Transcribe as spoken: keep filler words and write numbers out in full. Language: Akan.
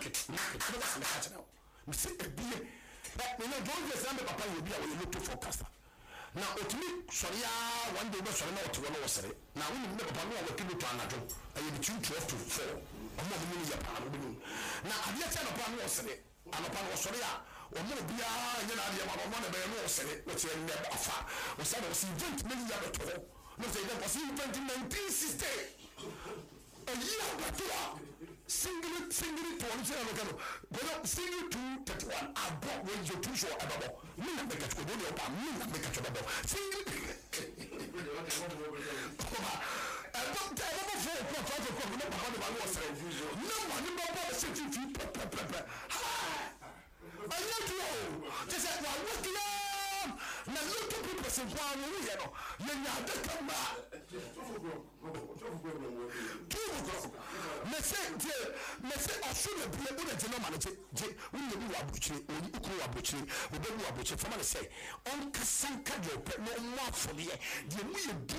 market market no was catch now me say ebie but me no don't just am papa we be a we look forecaster na otimi sori ya one day be sori na oto no wosere na we ni papa no wa kilo to anajo ayi between twelve to four omo mo ni ya pa no bi na ade tia no pa no wosere anopa no sori ya omo bia nya na ade ma no na be no wosere o tie ne afa o say no si event me ya beto no say that was in nineteen sixty a year before single single to one say no go single two thirty-one abo when you too sure about me na make it go do opa me na make it about single abo ta abo fo ko to ko no papa de ba no say no money ba ba say fi pe pe pe ha ayo to just say wa work na look at people say kwa no you know you nya de kamba me say me say asure bia o de jeno ma je je wo ne bi wa buchire oni ku wa buchire wo be wa buchire fama say on kasanka de pe no mo afole de mu ye